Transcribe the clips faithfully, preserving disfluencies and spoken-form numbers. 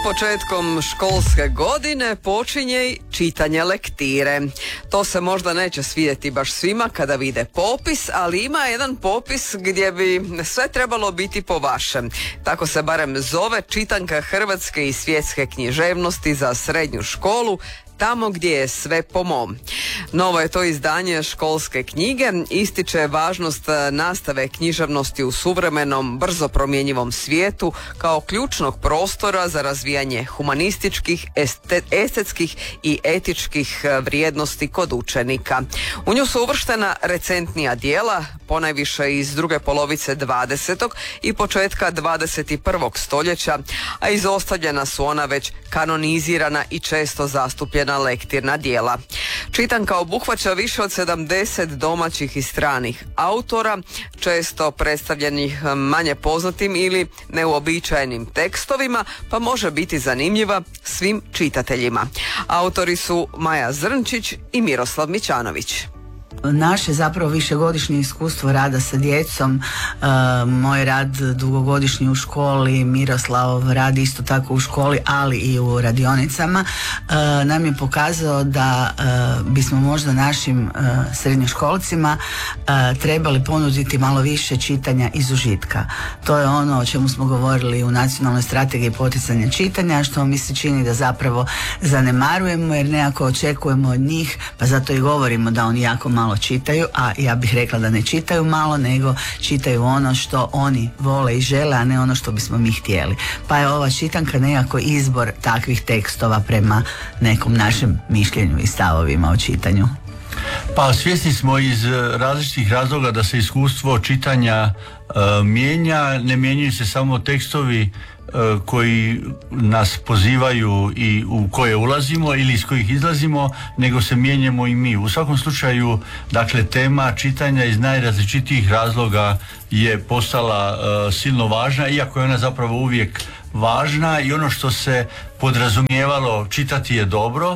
Početkom školske godine počinje i čitanje lektire. To se možda neće svidjeti baš svima kada vide popis, ali ima jedan popis gdje bi sve trebalo biti po vašem. Tako se barem zove čitanka hrvatske i svjetske književnosti za srednju školu, tamo gdje je sve po mom. Novo je to izdanje školske knjige, ističe važnost nastave književnosti u suvremenom, brzo promjenjivom svijetu kao ključnog prostora za razvijanje humanističkih, este, estetskih i etičkih vrijednosti kod učenika. U nju su uvrštena recentnija djela, ponajviše iz druge polovice dvadesetog i početka dvadeset prvog stoljeća, a izostavljena su ona već kanonizirana i često zastupljena lektirna djela. Čitanka obuhvaća više od sedamdeset domaćih i stranih autora, često predstavljenih manje poznatim ili neuobičajenim tekstovima, pa može biti zanimljiva svim čitateljima. Autori su Maja Zrnčić i Miroslav Mićanović. Naše zapravo višegodišnje iskustvo rada sa djecom, e, moj rad dugogodišnji u školi, Miroslav radi isto tako u školi, ali i u radionicama, e, nam je pokazao da e, bismo možda našim e, srednjoškolcima e, trebali ponuditi malo više čitanja iz užitka. To je ono o čemu smo govorili u Nacionalnoj strategiji poticanja čitanja, što mi se čini da zapravo zanemarujemo, jer nekako očekujemo od njih, pa zato i govorimo da oni jako malo čitaju, a ja bih rekla da ne čitaju malo, nego čitaju ono što oni vole i žele, a ne ono što bismo mi htjeli. Pa je ova čitanka nekako izbor takvih tekstova prema nekom našem mišljenju i stavovima o čitanju. Pa svjesni smo iz različitih razloga da se iskustvo čitanja e, mijenja, ne mijenjaju se samo tekstovi e, koji nas pozivaju i u koje ulazimo ili iz kojih izlazimo, nego se mijenjamo i mi. U svakom slučaju, dakle, tema čitanja iz najrazličitijih razloga je postala e, silno važna, iako je ona zapravo uvijek važna, i ono što se podrazumijevalo čitati je dobro,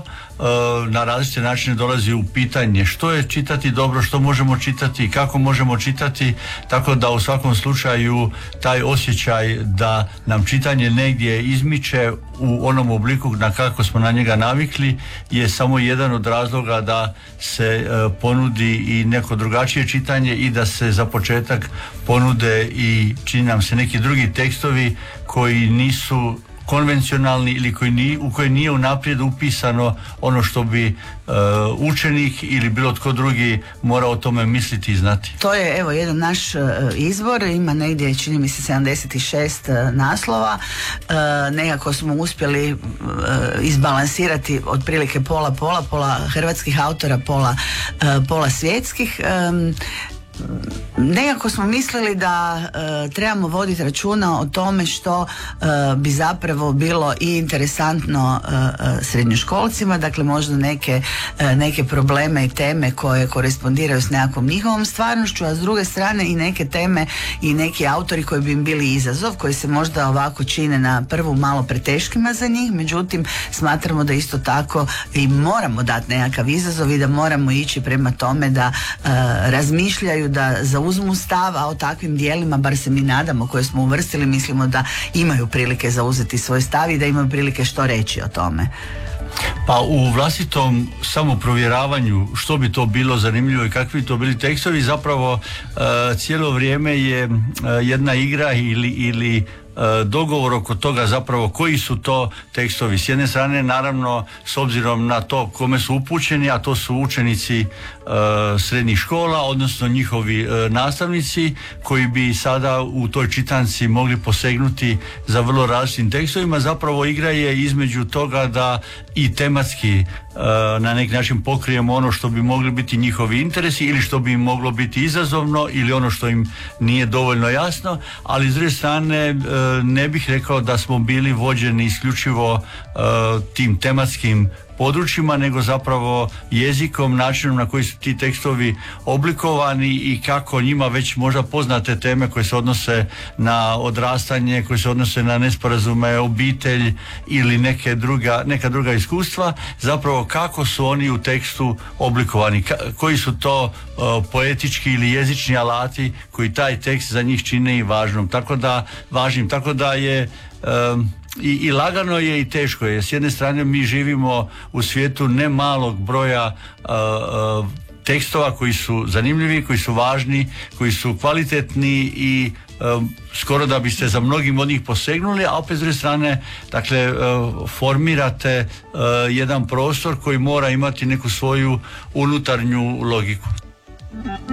na različite načine dolazi u pitanje što je čitati dobro, što možemo čitati, kako možemo čitati, tako da u svakom slučaju taj osjećaj da nam čitanje negdje izmiče u onom obliku na kako smo na njega navikli je samo jedan od razloga da se ponudi i neko drugačije čitanje i da se za početak ponude i, čini nam se, neki drugi tekstovi koji nisu konvencionalni ili koji nije, u koje nije unaprijed upisano ono što bi uh, učenik ili bilo tko drugi mora o tome misliti i znati. To je evo jedan naš uh, izbor, ima negdje, čini mi se, sedamdeset šest uh, naslova. Uh, nekako smo uspjeli uh, izbalansirati otprilike pola pola, pola hrvatskih autora, pola, uh, pola svjetskih. Um, Nekako smo mislili da e, trebamo voditi računa o tome što e, bi zapravo bilo i interesantno e, srednjoškolcima, dakle možda neke, e, neke probleme i teme koje korespondiraju s nekakvom njihovom stvarnošću, a s druge strane i neke teme i neki autori koji bi im bili izazov, koji se možda ovako čine na prvu malo preteškima za njih, međutim smatramo da isto tako i moramo dati nekakav izazov i da moramo ići prema tome da e, razmišljaju, da zauzmu stav, a o takvim dijelima, bar se mi nadamo, koje smo uvrstili, mislimo da imaju prilike zauzeti svoj stav i da imaju prilike što reći o tome. Pa u vlastitom samoprovjeravanju što bi to bilo zanimljivo i kakvi bi to bili tekstovi, zapravo uh, cijelo vrijeme je uh, jedna igra ili, ili dogovor oko toga zapravo koji su to tekstovi. S jedne strane, naravno, s obzirom na to kome su upućeni, a to su učenici e, srednjih škola, odnosno njihovi e, nastavnici, koji bi sada u toj čitanci mogli posegnuti za vrlo različitim tekstovima. Zapravo igra je između toga da i tematski e, na neki način pokrijemo ono što bi mogli biti njihovi interesi ili što bi im moglo biti izazovno ili ono što im nije dovoljno jasno, ali s druge strane e, ne bih rekao da smo bili vođeni isključivo uh, tim tematskim područjima, nego zapravo jezikom, načinom na koji su ti tekstovi oblikovani i kako njima već možda poznate teme koje se odnose na odrastanje, koje se odnose na nesporazume, obitelj ili neke druga, neka druga iskustva, zapravo kako su oni u tekstu oblikovani, ka, koji su to uh, poetički ili jezični alati koji taj tekst za njih čine i važnom. Tako da, važnim, tako da je i, i lagano je i teško je. S jedne strane mi živimo u svijetu ne malog broja uh, uh, tekstova koji su zanimljivi, koji su važni, koji su kvalitetni i um, skoro da biste za mnogim od njih posegnuli, a opet s druge strane, dakle, uh, formirate uh, jedan prostor koji mora imati neku svoju unutarnju logiku.